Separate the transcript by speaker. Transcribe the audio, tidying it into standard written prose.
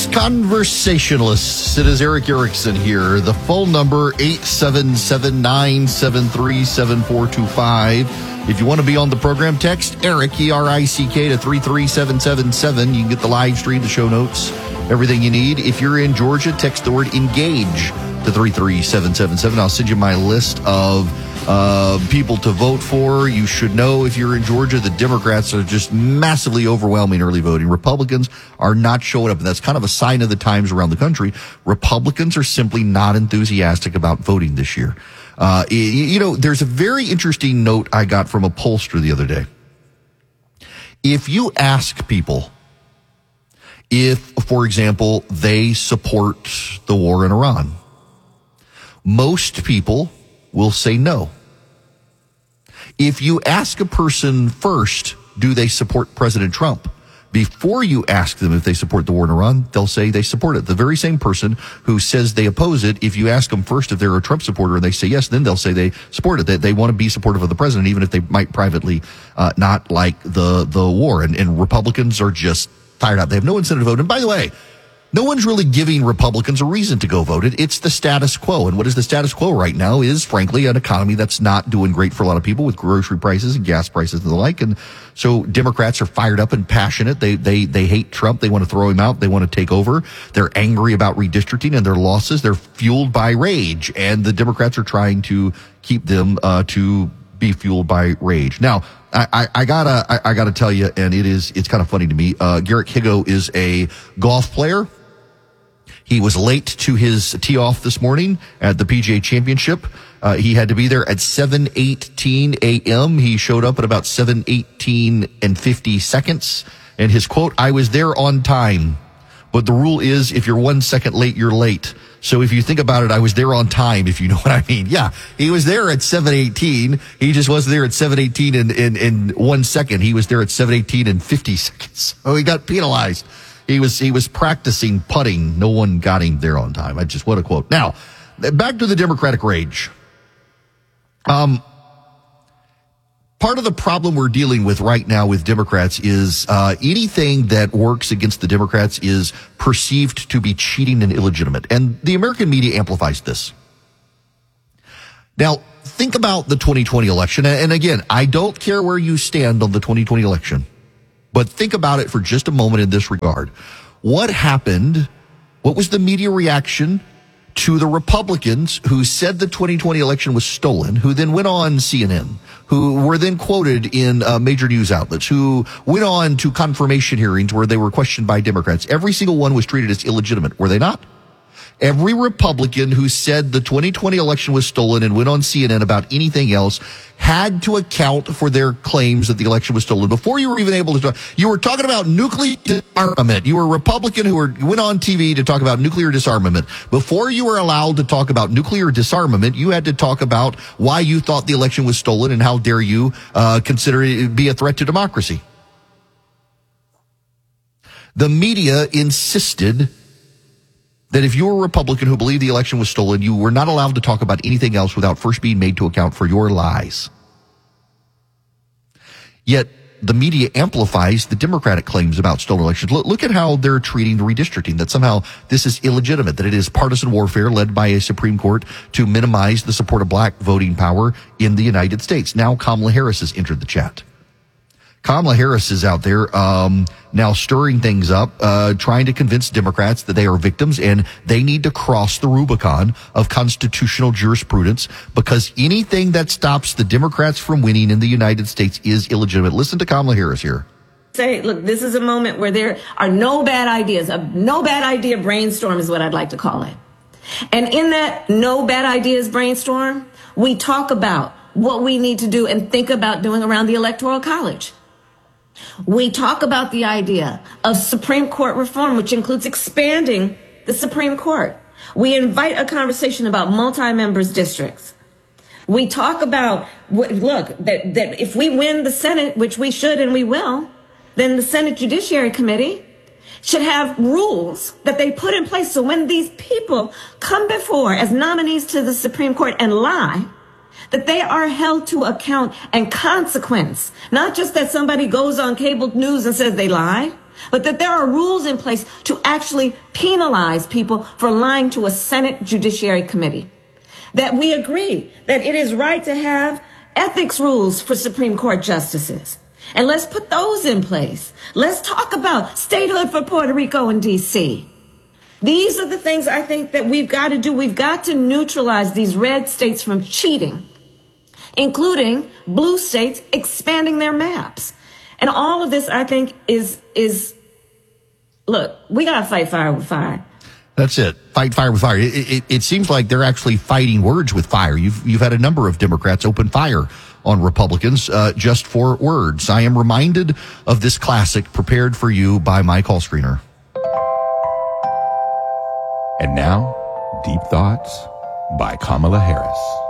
Speaker 1: Conversationalists. It is Eric Erickson here. The phone number 877-973-7425. If you want to be on the program, text Eric, E-R-I-C-K, to 33777. You can get the live stream, the show notes, everything you need. If you're in Georgia, text the word engage to 33777. I'll send you my list of people to vote for. You should know, if you're in Georgia, the Democrats are just massively overwhelming early voting. Republicans are not showing up, and that's kind of a sign of the times around the country. Republicans are simply not enthusiastic about voting this year. There's a very interesting note I got from a pollster the other day. If you ask people if, for example, they support the war in Iran, most people will say no. If you ask a person first, do they support President Trump? Before you ask them if they support the war in Iran, they'll say they support it. The very same person who says they oppose it, if you ask them first if they're a Trump supporter and they say yes, then they'll say they support it. They want to be supportive of the president, even if they might privately not like the war. And Republicans are just tired out. They have no incentive to vote. And by the way, no one's really giving Republicans a reason to go vote. It's the status quo. And what is the status quo right now is, frankly, an economy that's not doing great for a lot of people, with grocery prices and gas prices and the like. And so Democrats are fired up and passionate. They hate Trump. They want to throw him out. They want to take over. They're angry about redistricting and their losses. They're fueled by rage. And the Democrats are trying to keep them to be fueled by rage. Now, I gotta tell you, and it's kind of funny to me. Garrett Higo is a golf player. He was late to his tee off this morning at the PGA Championship. He had to be there at 7:18 a.m. He showed up at about 7:18 and 50 seconds. And his quote, "I was there on time. But the rule is, if you're 1 second late, you're late. So if you think about it, I was there on time, if you know what I mean." Yeah, he was there at 7:18. He just wasn't there at 7:18 in 1 second. He was there at 7:18 and 50 seconds. Oh, he got penalized. He was practicing putting. No one got him there on time. What a quote. Now, back to the Democratic rage. Part of the problem we're dealing with right now with Democrats is anything that works against the Democrats is perceived to be cheating and illegitimate. And the American media amplifies this. Now, think about the 2020 election. And again, I don't care where you stand on the 2020 election, but think about it for just a moment in this regard. What happened? What was the media reaction to the Republicans who said the 2020 election was stolen, who then went on CNN, who were then quoted in major news outlets, who went on to confirmation hearings where they were questioned by Democrats? Every single one was treated as illegitimate, were they not? Every Republican who said the 2020 election was stolen and went on CNN about anything else had to account for their claims that the election was stolen. Before you were even able to talk, you were talking about nuclear disarmament. You were a Republican who went on TV to talk about nuclear disarmament. Before you were allowed to talk about nuclear disarmament, you had to talk about why you thought the election was stolen and how dare you consider it be a threat to democracy. The media insisted that if you were a Republican who believed the election was stolen, you were not allowed to talk about anything else without first being made to account for your lies. Yet the media amplifies the Democratic claims about stolen elections. Look at how they're treating the redistricting, that somehow this is illegitimate, that it is partisan warfare led by a Supreme Court to minimize the support of black voting power in the United States. Now Kamala Harris has entered the chat. Kamala Harris is out there now stirring things up, trying to convince Democrats that they are victims and they need to cross the Rubicon of constitutional jurisprudence, because anything that stops the Democrats from winning in the United States is illegitimate. Listen to Kamala Harris here.
Speaker 2: Say, look, this is a moment where there are no bad ideas. A no bad idea brainstorm is what I'd like to call it. And in that no bad ideas brainstorm, we talk about what we need to do and think about doing around the Electoral College. We talk about the idea of Supreme Court reform, which includes expanding the Supreme Court. We invite a conversation about multi-members districts. We talk about, that if we win the Senate, which we should and we will, then the Senate Judiciary Committee should have rules that they put in place so when these people come before as nominees to the Supreme Court and lie, that they are held to account and consequence. Not just that somebody goes on cable news and says they lied, but that there are rules in place to actually penalize people for lying to a Senate Judiciary Committee. That we agree that it is right to have ethics rules for Supreme Court justices. And let's put those in place. Let's talk about statehood for Puerto Rico and D.C. These are the things I think that we've got to do. We've got to neutralize these red states from cheating, including blue states expanding their maps. And all of this, I think, is look, we got to fight fire with fire.
Speaker 1: That's it. Fight fire with fire. It seems like they're actually fighting words with fire. You've had a number of Democrats open fire on Republicans just for words. I am reminded of this classic prepared for you by my call screener.
Speaker 3: And now, Deep Thoughts by Kamala Harris.